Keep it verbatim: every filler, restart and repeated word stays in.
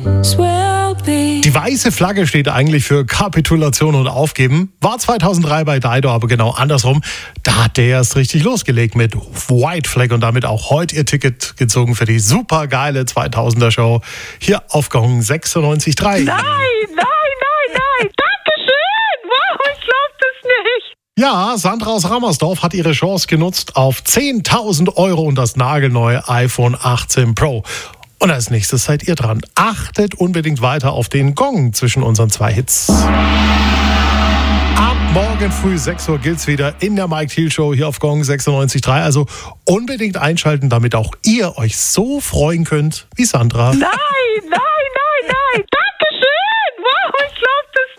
Die weiße Flagge steht eigentlich für Kapitulation und Aufgeben. War zweitausenddrei bei Dido, aber genau andersrum. Da hat der erst richtig losgelegt mit White Flag und damit auch heute ihr Ticket gezogen für die supergeile zweitausender Show hier auf Gong sechsundneunzig Komma drei. Nein, nein, nein, nein. Dankeschön. Wow, ich glaub das nicht. Ja, Sandra aus Rammersdorf hat ihre Chance genutzt auf zehntausend Euro und das nagelneue iPhone achtzehn Pro. Und als nächstes seid ihr dran. Achtet unbedingt weiter auf den Gong zwischen unseren zwei Hits. Ab morgen früh sechs Uhr gilt's wieder in der Mike Thiel Show hier auf Gong sechsundneunzig Komma drei. Also unbedingt einschalten, damit auch ihr euch so freuen könnt wie Sandra. Nein, nein, nein, nein. Danke.